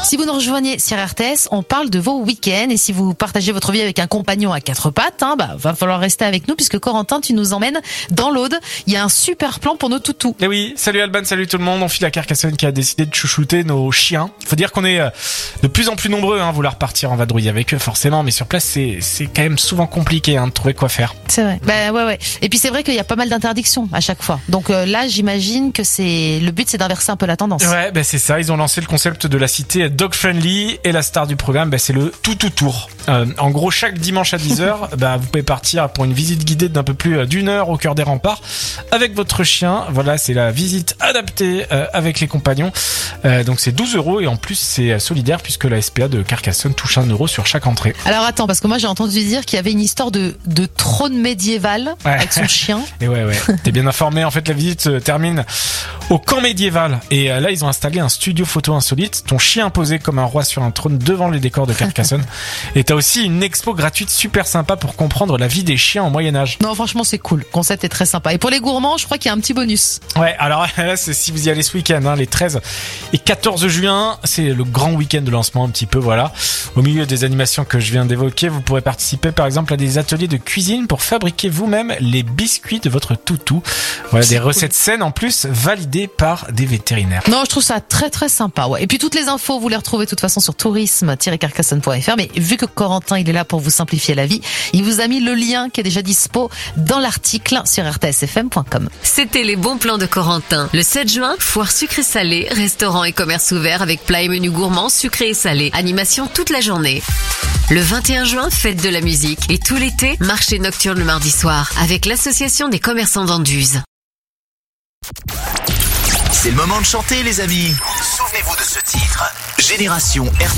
Si vous nous rejoignez sur RTS, on parle de vos week-ends et si vous partagez votre vie avec un compagnon à quatre pattes, va falloir rester avec nous puisque Corentin, tu nous emmènes dans l'Aude. Il y a un super plan pour nos toutous. Et oui, salut Alban, salut tout le monde. On file à Carcassonne qui a décidé de chouchouter nos chiens. Faut dire qu'on est de plus en plus nombreux à vouloir partir en vadrouille avec eux forcément, mais sur place c'est quand même souvent compliqué de trouver quoi faire. C'est vrai. Ouais. Et puis c'est vrai qu'il y a pas mal d'interdictions à chaque fois. Donc là, j'imagine que le but c'est d'inverser un peu la tendance. Ouais, c'est ça. Ils ont lancé le concept de la cité dog friendly et la star du programme, c'est le tout tour. En gros, chaque dimanche à 10h, vous pouvez partir pour une visite guidée d'un peu plus d'1 heure au cœur des remparts avec votre chien. Voilà, c'est la visite adaptée avec les compagnons. Donc c'est 12 € et en plus c'est solidaire puisque la SPA de Carcassonne touche 1 € sur chaque entrée. Alors attends, parce que moi j'ai entendu dire qu'il y avait une histoire de trône médiéval avec son chien. Et ouais. T'es bien informé. En fait, la visite se termine au camp médiéval. Et là, ils ont installé un studio photo insolite. Ton chien posé comme un roi sur un trône devant les décors de Carcassonne. Et t'as aussi une expo gratuite super sympa pour comprendre la vie des chiens au Moyen-Âge. Non, franchement, c'est cool. Le concept est très sympa. Et pour les gourmands, je crois qu'il y a un petit bonus. Ouais, alors là, c'est si vous y allez ce week-end, les 13 et 14 juin, c'est le grand week-end de lancement un petit peu, voilà. Au milieu des animations que je viens d'évoquer, vous pourrez participer par exemple à des ateliers de cuisine pour fabriquer vous-même les biscuits de votre toutou. Voilà, des recettes saines en plus, validées par des vétérinaires. Non, je trouve ça très très sympa, ouais. Et puis toutes les infos, vous les retrouvez de toute façon sur tourisme-carcassonne.fr. Mais vu que Corentin, il est là pour vous simplifier la vie, il vous a mis le lien qui est déjà dispo dans l'article sur rtsfm.com. C'était les bons plans de Corentin. Le 7 juin, foire sucré-salé, restaurant et commerce ouvert avec plats et menus gourmands sucrés et salés. Animation toute la journée. Le 21 juin, fête de la musique. Et tout l'été, marché nocturne le mardi soir avec l'association des commerçants d'Anduze. C'est le moment de chanter les amis. Souvenez-vous de ce titre. Génération RTL.